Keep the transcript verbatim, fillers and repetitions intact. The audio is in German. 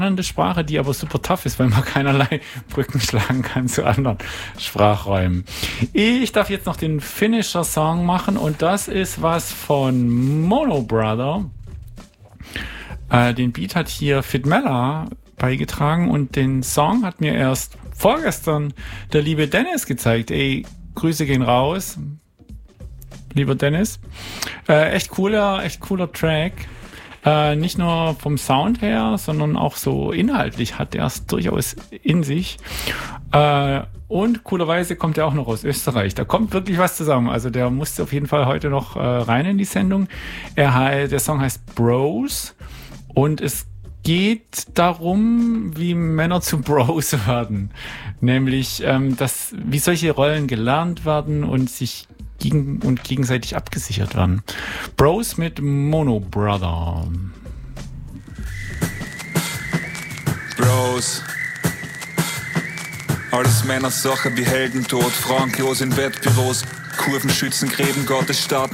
Sprache, die aber super tough ist, weil man keinerlei Brücken schlagen kann zu anderen Sprachräumen. Ich darf jetzt noch den Finisher-Song machen und das ist was von Mono Brother. Äh, den Beat hat hier Fit Mella beigetragen und den Song hat mir erst vorgestern der liebe Dennis gezeigt. Ey, Grüße gehen raus, lieber Dennis. Äh, echt cooler, echt cooler Track. Äh, nicht nur vom Sound her, sondern auch so inhaltlich hat er es durchaus in sich. Äh, und coolerweise kommt er auch noch aus Österreich. Da kommt wirklich was zusammen. Also der musste auf jeden Fall heute noch äh, rein in die Sendung. Er heißt, der Song heißt Bros und es geht darum, wie Männer zu Bros werden. Nämlich, ähm, dass, wie solche Rollen gelernt werden und sich gegen und gegenseitig abgesichert werden. Bros mit Mono Brother. Bros. Alles Männersache wie Heldentod, Franklos in Wettbüros, Kurvenschützen, Gräben, Gottesstaaten.